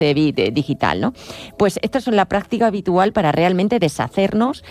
digital, ¿no? Pues estas son la práctica habitual para realmente deshacernos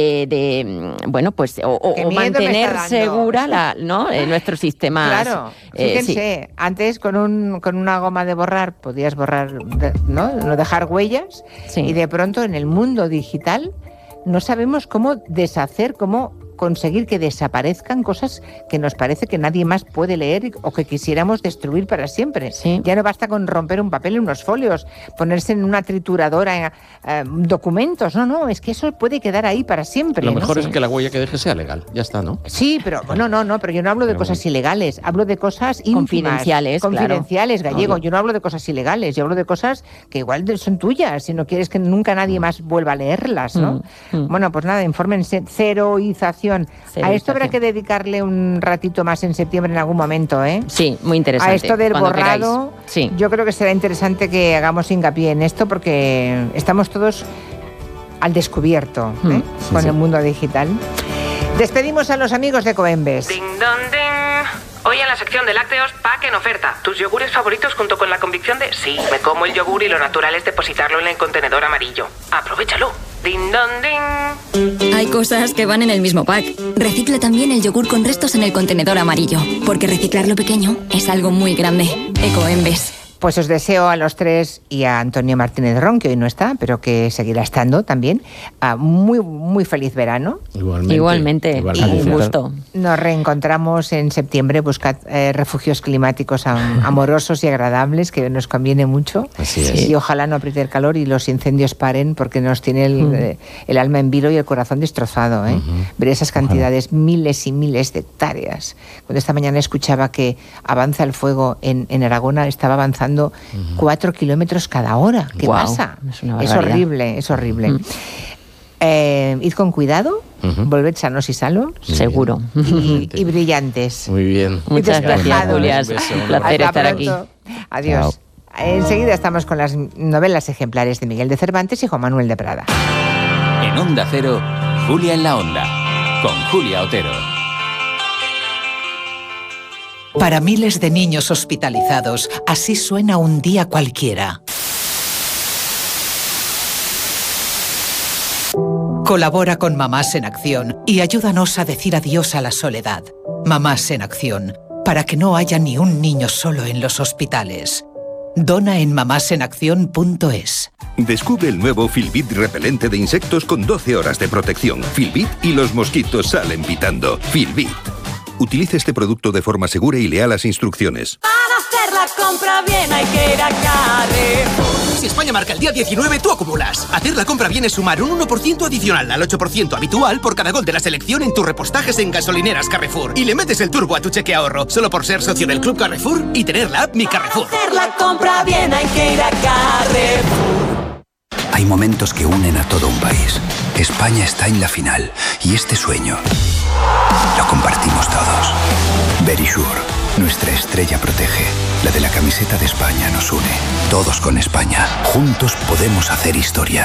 o mantener segura nuestro sistema. Claro, fíjense, antes con una goma de borrar podías borrar, no dejar huellas, y de pronto en el mundo digital no sabemos cómo deshacer, cómo conseguir que desaparezcan cosas que nos parece que nadie más puede leer o que quisiéramos destruir para siempre. Sí. Ya no basta con romper un papel en unos folios, ponerse en una trituradora documentos. No, es que eso puede quedar ahí para siempre. Lo mejor es que la huella que deje sea legal, ya está, ¿no? Sí, pero pero yo no hablo de cosas ilegales, hablo de cosas íntimas, confidenciales, Gallego. Yo no hablo de cosas ilegales, yo hablo de cosas que igual son tuyas, si no quieres que nunca nadie más vuelva a leerlas, ¿no? Bueno, pues nada, infórmense, ceroización. A esto habrá que dedicarle un ratito más en septiembre en algún momento, ¿eh? Sí, muy interesante. A esto del borrado, yo creo que será interesante que hagamos hincapié en esto porque estamos todos al descubierto con el mundo digital. Despedimos a los amigos de Coembes. Ding dong ding. Hoy en la sección de lácteos, pack en oferta. Tus yogures favoritos junto con la convicción de sí, me como el yogur y lo natural es depositarlo en el contenedor amarillo. Aprovéchalo. Ding dong ding. Hay cosas que van en el mismo pack. Recicla también el yogur con restos en el contenedor amarillo, porque reciclar lo pequeño es algo muy grande. Ecoembes. Pues os deseo a los tres y a Antonio Martínez Ron, que hoy no está, pero que seguirá estando también, muy, muy feliz verano. Igualmente. Un gusto. Nos reencontramos en septiembre. Buscad refugios climáticos amorosos y agradables, que nos conviene mucho. Así es. Y ojalá no apriete el calor y los incendios paren, porque nos tiene el alma en vilo y el corazón destrozado. Ver esas cantidades, miles y miles de hectáreas. Cuando esta mañana escuchaba que avanza el fuego en Aragón, estaba avanzando 4 kilómetros cada hora. ¿Qué pasa? Es horrible, es horrible. Id con cuidado, volved sanos y salvos. Seguro. Y brillantes. Muy bien. Muchas gracias, Julia. Un placer estar aquí. Adiós. Chao. Enseguida estamos con las novelas ejemplares de Miguel de Cervantes y Juan Manuel de Prada. En Onda Cero, Julia en la Onda, con Julia Otero. Para miles de niños hospitalizados, así suena un día cualquiera. Colabora con Mamás en Acción y ayúdanos a decir adiós a la soledad. Mamás en Acción, para que no haya ni un niño solo en los hospitales. Dona en mamásenacción.es. Descubre el nuevo Filbit repelente de insectos con 12 horas de protección. Filbit y los mosquitos salen pitando. Filbit. Utilice este producto de forma segura y lea las instrucciones. Para hacer la compra bien hay que ir a Carrefour. Si España marca el día 19, tú acumulas. Hacer la compra bien es sumar un 1% adicional al 8% habitual por cada gol de la selección en tus repostajes en gasolineras Carrefour. Y le metes el turbo a tu cheque ahorro, solo por ser socio del Club Carrefour y tener la app Mi Carrefour. Para hacer la compra bien hay que ir a Carrefour. Hay momentos que unen a todo un país. España está en la final y este sueño lo compartimos todos. Verisure, nuestra estrella protege. La de la camiseta de España nos une. Todos con España. Juntos podemos hacer historia.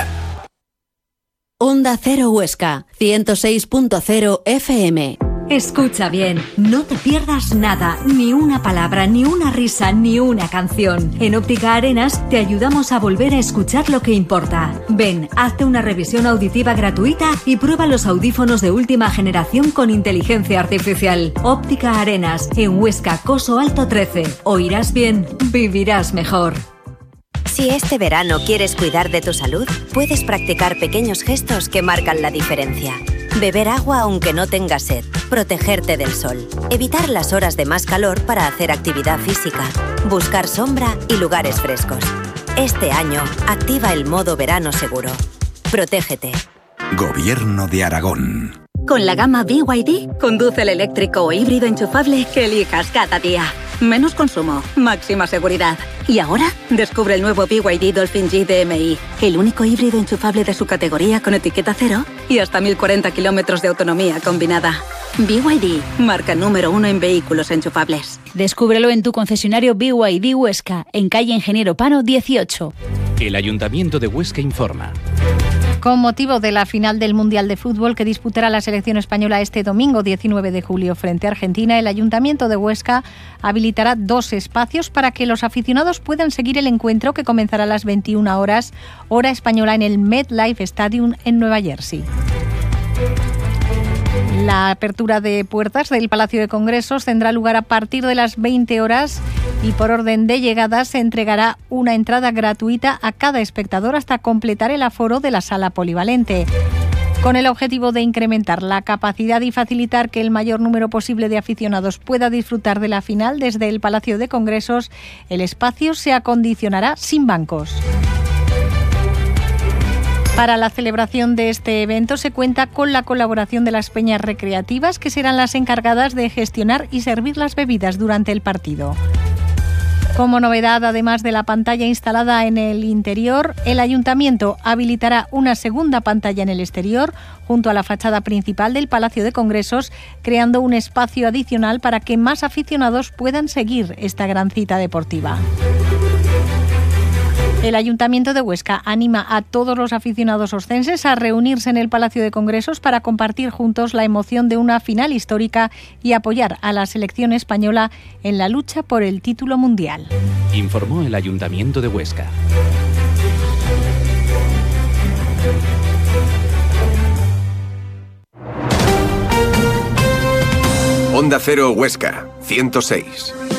Onda Cero Huesca, 106.0 FM. Escucha bien, no te pierdas nada, ni una palabra, ni una risa, ni una canción. En Óptica Arenas te ayudamos a volver a escuchar lo que importa. Ven, hazte una revisión auditiva gratuita y prueba los audífonos de última generación con inteligencia artificial. Óptica Arenas, en Huesca, Coso Alto 13. Oirás bien, vivirás mejor. Si este verano quieres cuidar de tu salud, puedes practicar pequeños gestos que marcan la diferencia. Beber agua aunque no tengas sed, protegerte del sol, evitar las horas de más calor para hacer actividad física, buscar sombra y lugares frescos. Este año, activa el modo verano seguro. Protégete. Gobierno de Aragón. Con la gama BYD, conduce el eléctrico o híbrido enchufable que elijas cada día. Menos consumo, máxima seguridad. Y ahora, descubre el nuevo BYD Dolphin G DMI, el único híbrido enchufable de su categoría con etiqueta cero y hasta 1040 kilómetros de autonomía combinada. BYD, marca número 1 en vehículos enchufables. Descúbrelo en tu concesionario BYD Huesca, en calle Ingeniero Pano 18. El Ayuntamiento de Huesca informa. Con motivo de la final del Mundial de Fútbol que disputará la selección española este domingo 19 de julio frente a Argentina, el Ayuntamiento de Huesca habilitará 2 espacios para que los aficionados puedan seguir el encuentro que comenzará a las 21 horas, hora española, en el MetLife Stadium en Nueva Jersey. La apertura de puertas del Palacio de Congresos tendrá lugar a partir de las 20 horas y por orden de llegada se entregará una entrada gratuita a cada espectador hasta completar el aforo de la sala polivalente. Con el objetivo de incrementar la capacidad y facilitar que el mayor número posible de aficionados pueda disfrutar de la final desde el Palacio de Congresos, el espacio se acondicionará sin bancos. Para la celebración de este evento se cuenta con la colaboración de las peñas recreativas, que serán las encargadas de gestionar y servir las bebidas durante el partido. Como novedad, además de la pantalla instalada en el interior, el Ayuntamiento habilitará una segunda pantalla en el exterior, junto a la fachada principal del Palacio de Congresos, creando un espacio adicional para que más aficionados puedan seguir esta gran cita deportiva. El Ayuntamiento de Huesca anima a todos los aficionados oscenses a reunirse en el Palacio de Congresos para compartir juntos la emoción de una final histórica y apoyar a la selección española en la lucha por el título mundial. Informó el Ayuntamiento de Huesca. Onda Cero Huesca, 106.